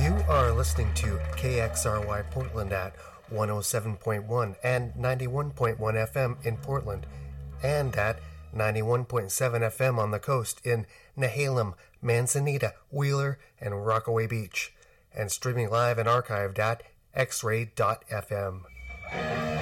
You are listening to KXRY Portland at 107.1 and 91.1 FM in Portland, and at 91.7 FM on the coast in Nehalem, Manzanita, Wheeler, and Rockaway Beach, and streaming live and archived at xray.fm.